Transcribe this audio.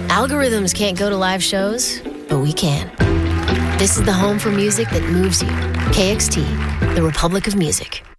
Algorithms can't go to live shows, but we can. This is the home for music that moves you. KXT, the Republic of Music.